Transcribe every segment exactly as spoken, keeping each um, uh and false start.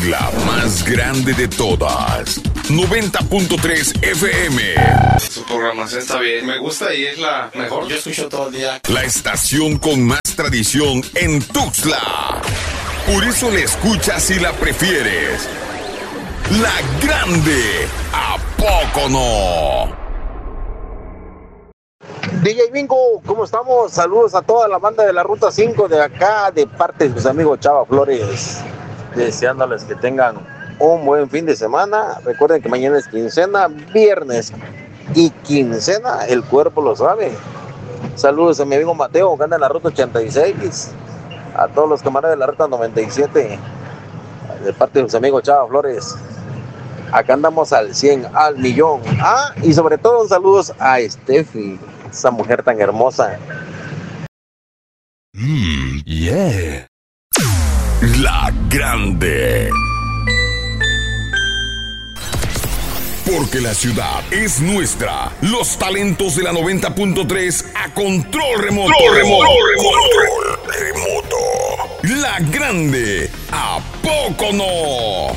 La más grande de todas. noventa punto tres F M. Su programación está bien. Me gusta y es la mejor. Yo escucho todo el día. La estación con más tradición en Tuxtla. Por eso la escuchas y la prefieres. La grande. ¿A poco no? D J Bingo, ¿cómo estamos? Saludos a toda la banda de la Ruta cinco de acá, de parte de sus amigos Chava Flores, deseándoles que tengan un buen fin de semana. Recuerden que mañana es quincena, viernes y quincena, el cuerpo lo sabe. Saludos a mi amigo Mateo, que anda en la Ruta ochenta y seis, a todos los camaradas de la Ruta noventa y siete, de parte de sus amigos Chava Flores. Acá andamos al cien, al millón. Ah, y sobre todo saludos a Steffi, esa mujer tan hermosa. Mmm, yeah. La grande. Porque la ciudad es nuestra. Los talentos de la noventa punto tres a control remoto. Control remoto. Control remoto. La grande. ¿A poco no?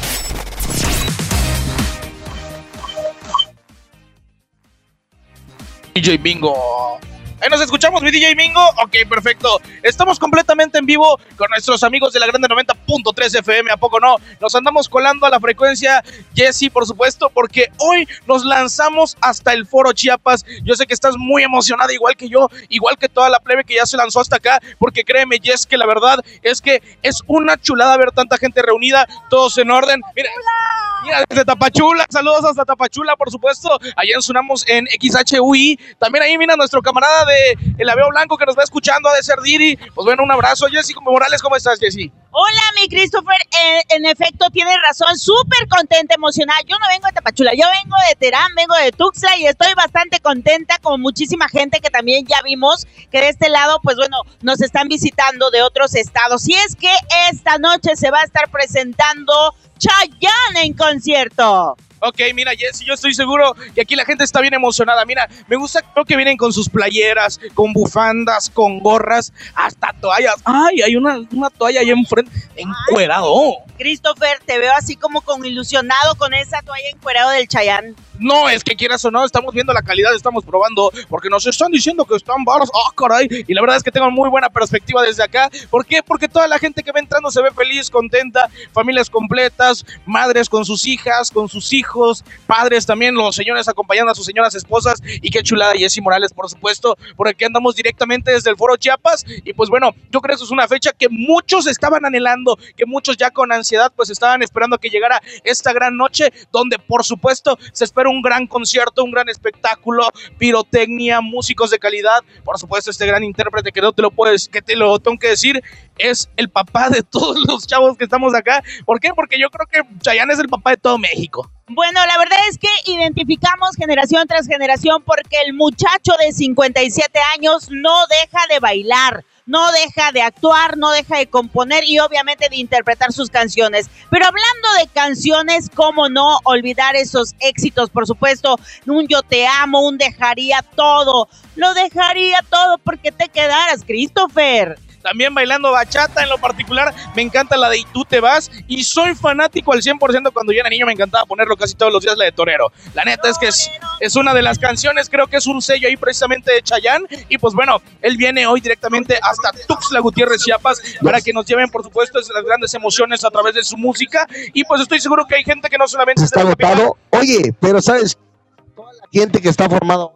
D J Bingo. Ahí nos escuchamos, mi D J Bingo. Ok, perfecto. Estamos completamente en vivo con nuestros amigos de la Grande noventa punto tres F M. ¿A poco no? Nos andamos colando a la frecuencia Jessy, por supuesto, porque hoy nos lanzamos hasta el Foro Chiapas. Yo sé que estás muy emocionada, igual que yo, igual que toda la plebe que ya se lanzó hasta acá, porque créeme, Jess, que la verdad es que es una chulada ver tanta gente reunida, todos en orden. Mira, mira, desde Tapachula, saludos hasta Tapachula, por supuesto. Allá en Sonamos en X H U I. También ahí mira nuestro camarada de El Aveo Blanco que nos va escuchando, ha de ser Diri. Pues bueno, un abrazo. Jessy Morales, ¿cómo estás, Jessy? Hola, mi Christopher. Eh, en efecto, tienes razón. Súper contenta, emocionada. Yo no vengo de Tapachula, yo vengo de Terán, vengo de Tuxtla y estoy bastante contenta, como muchísima gente que también ya vimos que de este lado, pues bueno, nos están visitando de otros estados. Y es que esta noche se va a estar presentando Chayanne en concierto. Ok, mira, Jessy, yo estoy seguro que aquí la gente está bien emocionada. Mira, me gusta, creo que vienen con sus playeras, con bufandas, con gorras, hasta toallas. Ay, hay una, una toalla ahí enfrente, encuerado. Christopher, te veo así como con ilusionado con esa toalla encuerado del Chayanne. No, es que quieras o no, estamos viendo la calidad, estamos probando, porque nos están diciendo que están baros. ¡Ah, oh, caray! Y la verdad es que tengo muy buena perspectiva desde acá. ¿Por qué? Porque toda la gente que va entrando se ve feliz, contenta, familias completas, madres con sus hijas, con sus hijos, padres también, los señores acompañando a sus señoras esposas. Y qué chulada, Jessy Morales, por supuesto, por aquí andamos directamente desde el Foro Chiapas. Y pues bueno, yo creo que eso es una fecha que muchos estaban anhelando, que muchos ya con ansiedad pues estaban esperando que llegara esta gran noche, donde por supuesto se espera un gran concierto, un gran espectáculo, pirotecnia, músicos de calidad, por supuesto este gran intérprete que no te lo puedes, que te lo tengo que decir, es el papá de todos los chavos que estamos acá. ¿Por qué? Porque yo creo que Chayanne es el papá de todo México. Bueno, la verdad es que identificamos generación tras generación porque el muchacho de cincuenta y siete años no deja de bailar, no deja de actuar, no deja de componer y obviamente de interpretar sus canciones. Pero hablando de canciones, ¿cómo no olvidar esos éxitos? Por supuesto, un Yo Te Amo, un Dejaría Todo. Lo dejaría todo porque te quedaras, Christopher. También bailando bachata, en lo particular me encanta la de Y Tú Te Vas, y soy fanático al cien por ciento. Cuando yo era niño me encantaba ponerlo casi todos los días, la de Torero. La neta es que es, es una de las canciones, creo que es un sello ahí precisamente de Chayanne, y pues bueno, él viene hoy directamente hasta Tuxtla Gutiérrez, Chiapas, para que nos lleven por supuesto las grandes emociones a través de su música, y pues estoy seguro que hay gente que no solamente está agotado. Oye, pero sabes, toda la gente que está formada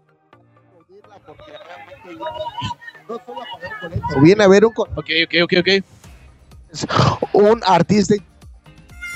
no solo a pagar boleto, viene a ver un ok, ok, ok, ok un artista